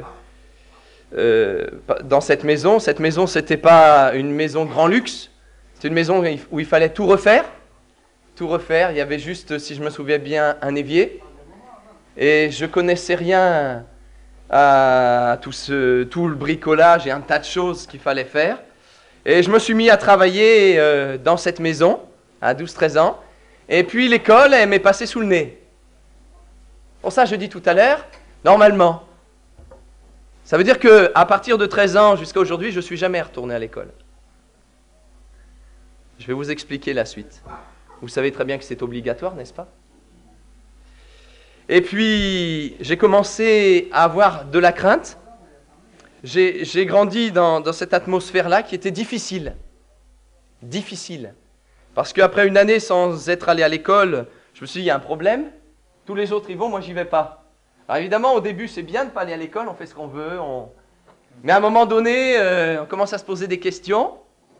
dans cette maison. Cette maison, c'était pas une maison grand luxe. C'était une maison où il fallait tout refaire. Tout refaire. Il y avait juste, si je me souviens bien, un évier. Et je connaissais rien à tout le bricolage et un tas de choses qu'il fallait faire. Et je me suis mis à travailler dans cette maison à 12-13 ans. Et puis l'école, elle m'est passée sous le nez. Pour ça, je dis tout à l'heure, normalement. Ça veut dire qu'à partir de 13 ans jusqu'à aujourd'hui, je ne suis jamais retourné à l'école. Je vais vous expliquer la suite. Vous savez très bien que c'est obligatoire, n'est-ce pas? Et puis, j'ai commencé à avoir de la crainte. J'ai grandi dans cette atmosphère-là qui était difficile. Difficile. Parce qu'après une année sans être allé à l'école, je me suis dit, il y a un problème. Tous les autres y vont, moi j'y vais pas. Alors évidemment, au début, c'est bien de ne pas aller à l'école, on fait ce qu'on veut. Mais à un moment donné, on commence à se poser des questions.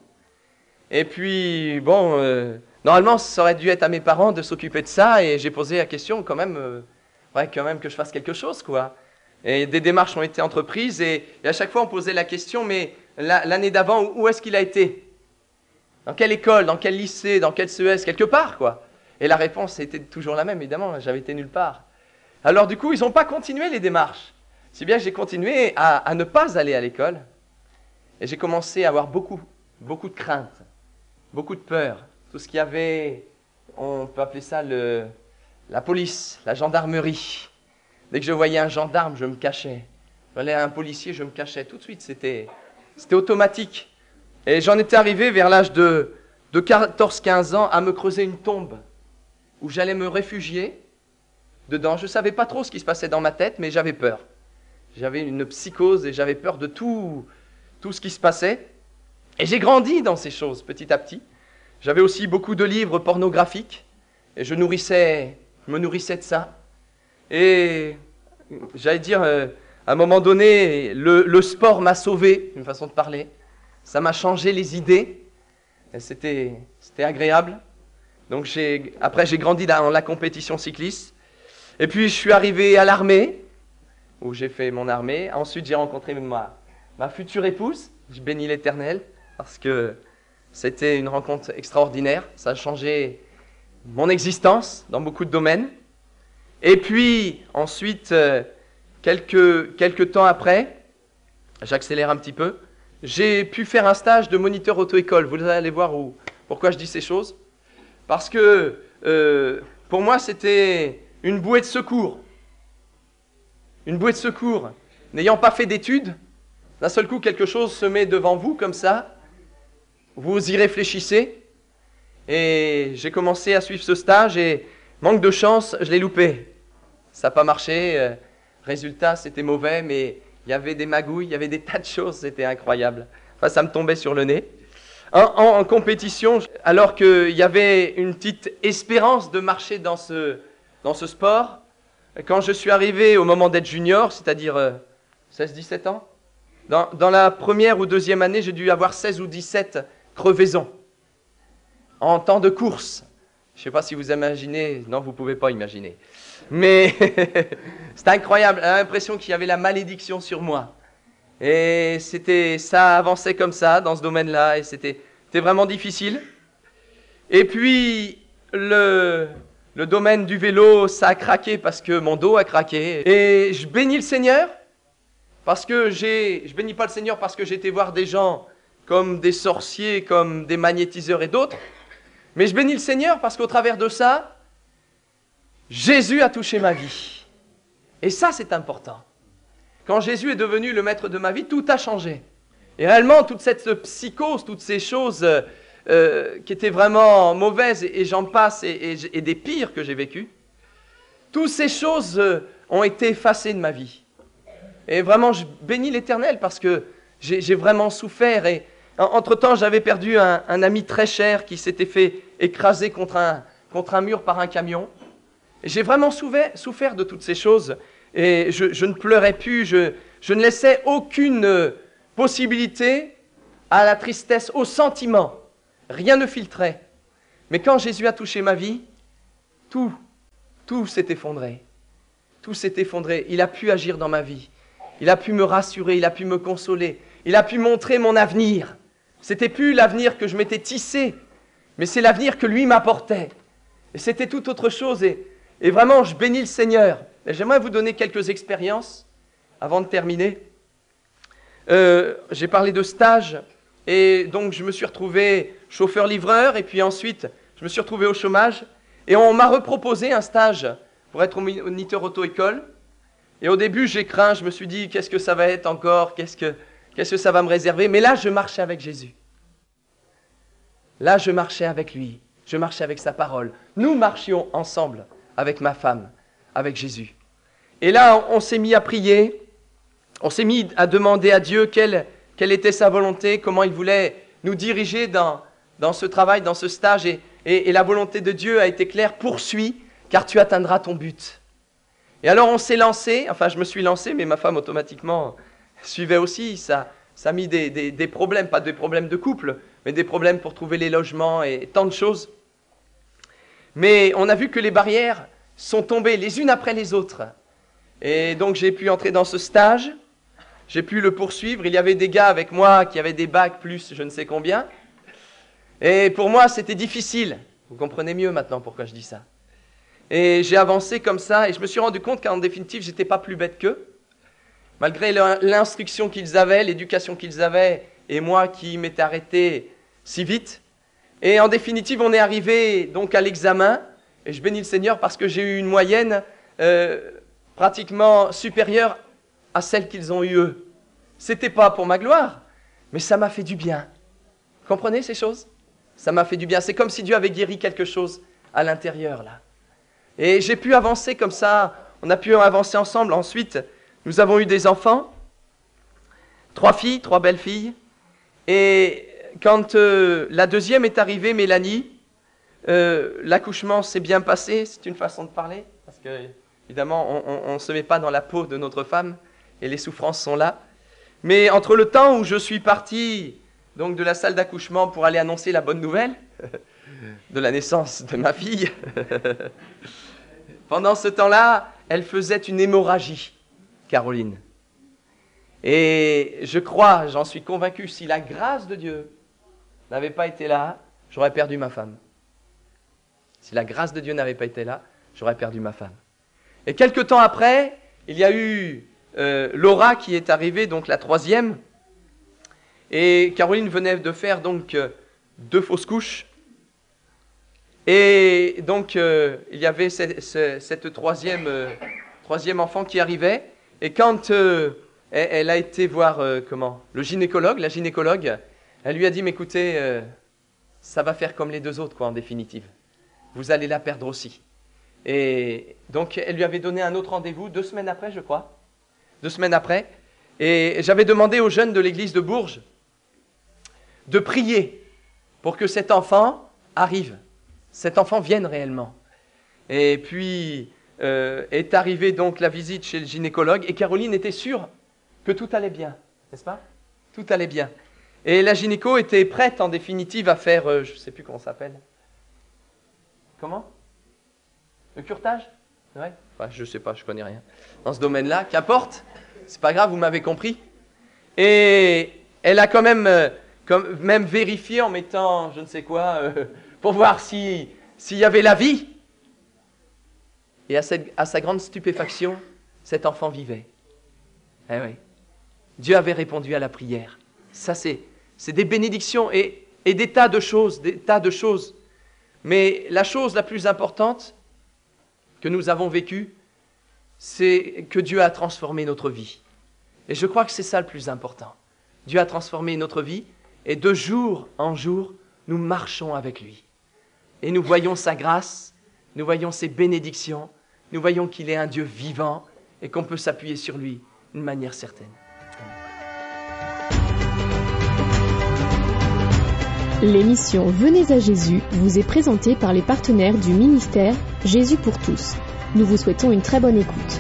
Et puis, bon, normalement, ça aurait dû être à mes parents de s'occuper de ça. Et j'ai posé la question quand même, quand même que je fasse quelque chose, quoi. Et des démarches ont été entreprises. Et à chaque fois, on posait la question, mais l'année d'avant, où est-ce qu'il a été? Dans quelle école, dans quel lycée, dans quel CES, quelque part, quoi. Et la réponse était toujours la même, évidemment, j'avais été nulle part. Alors du coup, ils n'ont pas continué les démarches. Si bien que j'ai continué à ne pas aller à l'école. Et j'ai commencé à avoir beaucoup de crainte, beaucoup de peur. Tout ce qu'il y avait, on peut appeler ça la police, la gendarmerie. Dès que je voyais un gendarme, je me cachais. Je voyais un policier, je me cachais. Tout de suite, c'était automatique. Et j'en étais arrivé vers l'âge de 14-15 ans à me creuser une tombe où j'allais me réfugier dedans. Je ne savais pas trop ce qui se passait dans ma tête, mais j'avais peur. J'avais une psychose et j'avais peur de tout ce qui se passait. Et j'ai grandi dans ces choses petit à petit. J'avais aussi beaucoup de livres pornographiques et je me nourrissais de ça. Et j'allais dire, à un moment donné, le sport m'a sauvé, une façon de parler. Ça m'a changé les idées. C'était agréable. Donc après, j'ai grandi dans la compétition cycliste. Et puis, je suis arrivé à l'armée, où j'ai fait mon armée. Ensuite, j'ai rencontré ma future épouse. Je bénis l'Éternel, parce que c'était une rencontre extraordinaire. Ça a changé mon existence dans beaucoup de domaines. Et puis, ensuite, quelques temps après, j'accélère un petit peu, j'ai pu faire un stage de moniteur auto-école. Vous allez voir pourquoi je dis ces choses. Parce que pour moi, c'était une bouée de secours. Une bouée de secours. N'ayant pas fait d'études, d'un seul coup, quelque chose se met devant vous comme ça. Vous y réfléchissez. Et j'ai commencé à suivre ce stage et, manque de chance, je l'ai loupé. Ça n'a pas marché. Résultat, c'était mauvais, mais il y avait des magouilles, il y avait des tas de choses, c'était incroyable. Enfin, ça me tombait sur le nez. En compétition, alors qu'il y avait une petite espérance de marcher dans ce sport, quand je suis arrivé au moment d'être junior, c'est-à-dire 16-17 ans, dans la première ou deuxième année, j'ai dû avoir 16 ou 17 crevaisons en temps de course. Je ne sais pas si vous imaginez, non, vous ne pouvez pas imaginer. Mais c'était incroyable, j'ai l'impression qu'il y avait la malédiction sur moi. Et ça avançait comme ça, dans ce domaine-là, et c'était vraiment difficile. Et puis, le domaine du vélo, ça a craqué parce que mon dos a craqué. Et je bénis le Seigneur, parce que je bénis pas le Seigneur parce que j'ai été voir des gens comme des sorciers, comme des magnétiseurs et d'autres. Mais je bénis le Seigneur parce qu'au travers de ça, Jésus a touché ma vie. Et ça, c'est important. Quand Jésus est devenu le maître de ma vie, tout a changé. Et réellement, toute cette psychose, toutes ces choses qui étaient vraiment mauvaises, et j'en passe, et des pires que j'ai vécues, toutes ces choses ont été effacées de ma vie. Et vraiment, je bénis l'Éternel parce que j'ai vraiment souffert. Et Entre-temps, j'avais perdu un ami très cher qui s'était fait écraser contre un mur par un camion. Et j'ai vraiment souffert de toutes ces choses. Et je ne pleurais plus, je ne laissais aucune possibilité à la tristesse, au sentiment. Rien ne filtrait. Mais quand Jésus a touché ma vie, tout s'est effondré. Tout s'est effondré. Il a pu agir dans ma vie. Il a pu me rassurer, il a pu me consoler. Il a pu montrer mon avenir. C'était plus l'avenir que je m'étais tissé, mais c'est l'avenir que lui m'apportait. Et c'était tout autre chose. Et vraiment, je bénis le Seigneur. Et j'aimerais vous donner quelques expériences avant de terminer. J'ai parlé de stage, et donc je me suis retrouvé chauffeur-livreur, et puis ensuite, je me suis retrouvé au chômage, et on m'a reproposé un stage pour être moniteur auto-école. Et au début, j'ai craint, je me suis dit, qu'est-ce que ça va être encore, qu'est-ce que ça va me réserver? Mais là, je marchais avec Jésus. Là, je marchais avec lui, je marchais avec sa parole. Nous marchions ensemble avec ma femme, avec Jésus. Et là, on s'est mis à prier, on s'est mis à demander à Dieu quelle était sa volonté, comment il voulait nous diriger dans ce travail, dans ce stage. Et la volonté de Dieu a été claire, poursuis, car tu atteindras ton but. Et alors on s'est lancé, enfin je me suis lancé, mais ma femme automatiquement suivait aussi. Ça a mis des problèmes, pas des problèmes de couple, mais des problèmes pour trouver les logements et tant de choses. Mais on a vu que les barrières sont tombées les unes après les autres. Et donc j'ai pu entrer dans ce stage, j'ai pu le poursuivre. Il y avait des gars avec moi qui avaient des bacs plus je ne sais combien. Et pour moi c'était difficile. Vous comprenez mieux maintenant pourquoi je dis ça. Et j'ai avancé comme ça et je me suis rendu compte qu'en définitive, j'étais pas plus bête qu'eux. Malgré l'instruction qu'ils avaient, l'éducation qu'ils avaient et moi qui m'étais arrêté si vite. Et en définitive, on est arrivé donc à l'examen et je bénis le Seigneur parce que j'ai eu une moyenne pratiquement supérieure à celle qu'ils ont eue eux. C'était pas pour ma gloire, mais ça m'a fait du bien. Vous comprenez ces choses? Ça m'a fait du bien. C'est comme si Dieu avait guéri quelque chose à l'intérieur là. Et j'ai pu avancer comme ça, on a pu avancer ensemble. Ensuite, nous avons eu des enfants, 3 filles, 3 belles filles. Et quand la deuxième est arrivée, Mélanie, l'accouchement s'est bien passé, c'est une façon de parler, parce que évidemment, on ne se met pas dans la peau de notre femme, et les souffrances sont là. Mais entre le temps où je suis parti donc, de la salle d'accouchement pour aller annoncer la bonne nouvelle, de la naissance de ma fille. Pendant ce temps-là, elle faisait une hémorragie, Caroline. Et je crois, j'en suis convaincu, si la grâce de Dieu n'avait pas été là, j'aurais perdu ma femme. Si la grâce de Dieu n'avait pas été là, j'aurais perdu ma femme. Et quelque temps après, il y a eu Laura qui est arrivée, donc la 3e. Et Caroline venait de faire donc 2 fausses couches. Et donc, il y avait cette troisième enfant qui arrivait. Et quand elle a été voir la gynécologue, elle lui a dit, mais écoutez, ça va faire comme les 2 autres, quoi, en définitive. Vous allez la perdre aussi. Et donc, elle lui avait donné un autre rendez-vous 2 semaines après, je crois. 2 semaines après. Et j'avais demandé aux jeunes de l'église de Bourges de prier pour que cet enfant arrive. Cet enfant vienne réellement. Et puis est arrivée donc la visite chez le gynécologue et Caroline était sûre que tout allait bien, n'est-ce pas? Tout allait bien. Et la gynéco était prête en définitive à faire, je ne sais plus comment ça s'appelle. Comment? Le curetage? Ouais. Enfin, je ne sais pas, je ne connais rien. Dans ce domaine-là, qu'importe, c'est pas grave, vous m'avez compris. Et elle a quand même vérifié en mettant je ne sais quoi pour voir s'il y avait la vie. Et à sa grande stupéfaction, cet enfant vivait. Eh oui. Dieu avait répondu à la prière. Ça, c'est des bénédictions et des tas de choses, Mais la chose la plus importante que nous avons vécue, c'est que Dieu a transformé notre vie. Et je crois que c'est ça le plus important. Dieu a transformé notre vie et de jour en jour, nous marchons avec lui. Et nous voyons sa grâce, nous voyons ses bénédictions, nous voyons qu'il est un Dieu vivant et qu'on peut s'appuyer sur lui d'une manière certaine. Amen. L'émission Venez à Jésus vous est présentée par les partenaires du ministère Jésus pour tous. Nous vous souhaitons une très bonne écoute.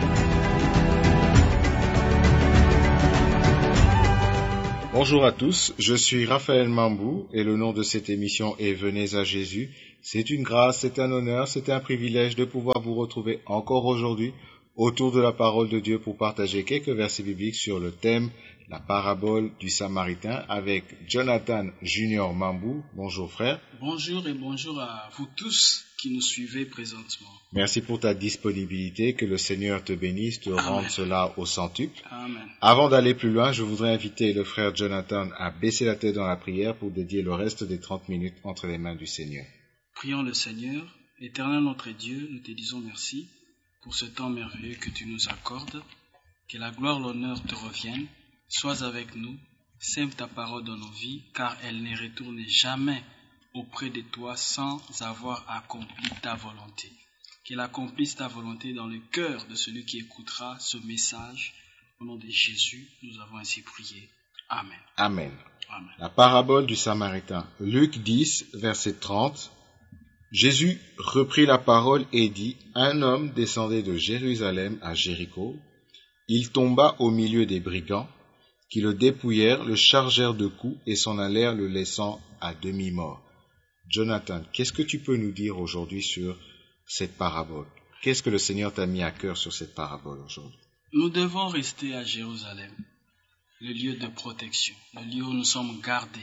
Bonjour à tous, je suis Raphaël Mambou et le nom de cette émission est Venez à Jésus. C'est une grâce, c'est un honneur, c'est un privilège de pouvoir vous retrouver encore aujourd'hui autour de la parole de Dieu pour partager quelques versets bibliques sur le thème la parabole du Samaritain avec Jonathan Junior Mambou. Bonjour frère. Bonjour et bonjour à vous tous qui nous suivez présentement. Merci pour ta disponibilité, que le Seigneur te bénisse, te rende cela au centuple. Amen. Avant d'aller plus loin, je voudrais inviter le frère Jonathan à baisser la tête dans la prière pour dédier le reste des 30 minutes entre les mains du Seigneur. Prions le Seigneur. Éternel notre Dieu, nous te disons merci pour ce temps merveilleux que tu nous accordes. Que la gloire, l'honneur te reviennent. Sois avec nous, sème ta parole dans nos vies, car elle ne retourne jamais auprès de toi sans avoir accompli ta volonté. Qu'elle accomplisse ta volonté dans le cœur de celui qui écoutera ce message. Au nom de Jésus, nous avons ainsi prié. Amen. Amen. Amen. La parabole du Samaritain. Luc 10, verset 30. Jésus reprit la parole et dit, « Un homme descendait de Jérusalem à Jéricho. Il tomba au milieu des brigands, qui le dépouillèrent, le chargèrent de coups et s'en allèrent le laissant à demi-mort. » Jonathan, qu'est-ce que tu peux nous dire aujourd'hui sur cette parabole? Qu'est-ce que le Seigneur t'a mis à cœur sur cette parabole aujourd'hui? Nous devons rester à Jérusalem, le lieu de protection, le lieu où nous sommes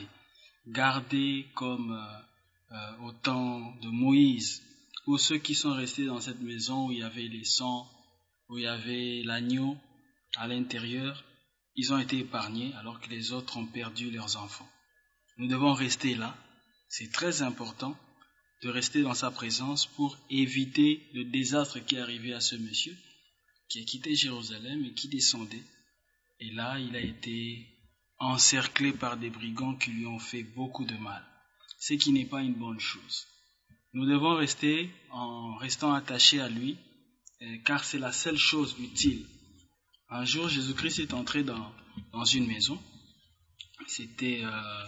gardés comme au temps de Moïse, où ceux qui sont restés dans cette maison où il y avait les sangs, où il y avait l'agneau à l'intérieur, ils ont été épargnés alors que les autres ont perdu leurs enfants. Nous devons rester là. C'est très important de rester dans sa présence pour éviter le désastre qui est arrivé à ce monsieur qui a quitté Jérusalem et qui descendait. Et là, il a été encerclé par des brigands qui lui ont fait beaucoup de mal, ce qui n'est pas une bonne chose. Nous devons rester en restant attachés à lui, car c'est la seule chose utile. Un jour, Jésus-Christ est entré dans une maison. C'était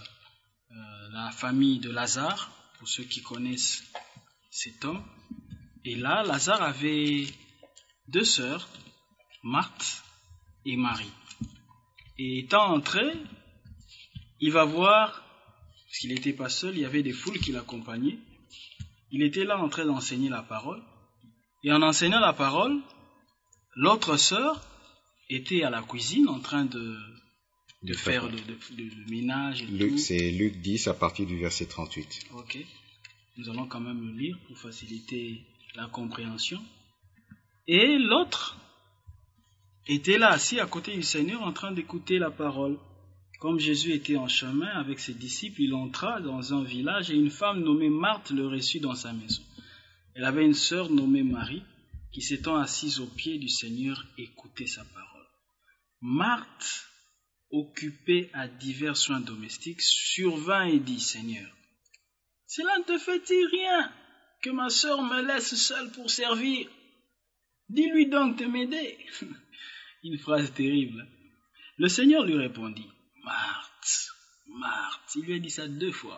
la famille de Lazare, pour ceux qui connaissent cet homme. Et là, Lazare avait 2 sœurs, Marthe et Marie. Et étant entré, il va voir, parce qu'il n'était pas seul, il y avait des foules qui l'accompagnaient. Il était là en train d'enseigner la parole. Et en enseignant la parole, l'autre sœur était à la cuisine en train de faire le ménage et tout. C'est Luc 10 à partir du verset 38. Ok. Nous allons quand même le lire pour faciliter la compréhension. Et l'autre était là assis à côté du Seigneur en train d'écouter la parole. Comme Jésus était en chemin avec ses disciples, il entra dans un village et une femme nommée Marthe le reçut dans sa maison. Elle avait une sœur nommée Marie qui s'étant assise aux pieds du Seigneur écoutait sa parole. Marthe, occupée à divers soins domestiques, survint et dit, « Seigneur, cela ne te fait-il rien que ma sœur me laisse seule pour servir? Dis-lui donc de m'aider. » Une phrase terrible. Le Seigneur lui répondit, « Marthe, Marthe, il lui a dit ça 2 fois.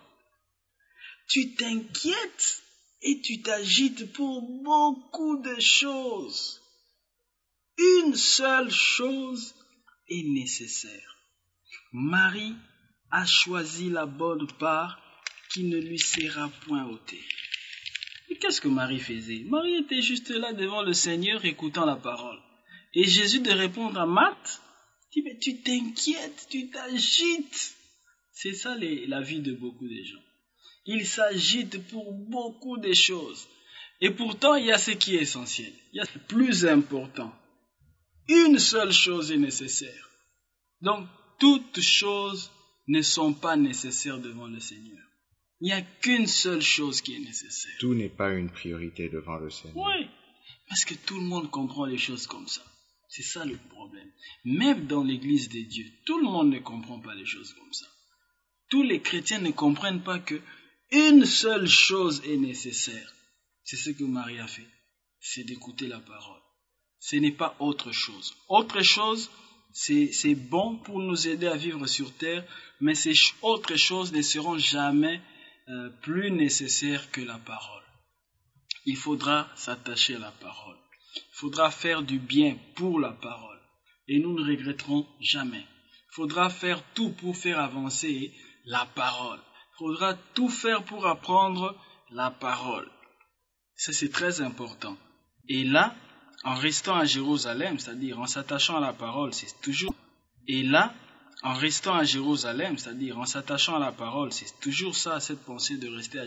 Tu t'inquiètes et tu t'agites pour beaucoup de choses. Une seule chose est nécessaire. Marie a choisi la bonne part qui ne lui sera point ôtée. » Et qu'est-ce que Marie faisait? Marie était juste là devant le Seigneur écoutant la parole. Et Jésus de répondre à Marthe, dit, mais tu t'inquiètes, tu t'agites. C'est ça la vie de beaucoup de gens. Ils s'agitent pour beaucoup de choses. Et pourtant, il y a ce qui est essentiel. Il y a le plus important. Une seule chose est nécessaire. Donc, toutes choses ne sont pas nécessaires devant le Seigneur. Il n'y a qu'une seule chose qui est nécessaire. Tout n'est pas une priorité devant le Seigneur. Oui, parce que tout le monde comprend les choses comme ça. C'est ça le problème. Même dans l'église de Dieu, tout le monde ne comprend pas les choses comme ça. Tous les chrétiens ne comprennent pas que une seule chose est nécessaire. C'est ce que Marie a fait. C'est d'écouter la parole. Ce n'est pas autre chose. Autre chose, C'est bon pour nous aider à vivre sur terre, mais ces autres choses ne seront jamais plus nécessaires que la parole. Il faudra s'attacher à la parole. Il faudra faire du bien pour la parole. Et nous ne regretterons jamais. Il faudra faire tout pour faire avancer la parole. Il faudra tout faire pour apprendre la parole. Ça, c'est très important. Et là, en restant à Jérusalem, c'est-à-dire en s'attachant à la parole, c'est toujours... Et là, en restant à Jérusalem, c'est-à-dire en s'attachant à la parole, c'est toujours ça, cette pensée de rester à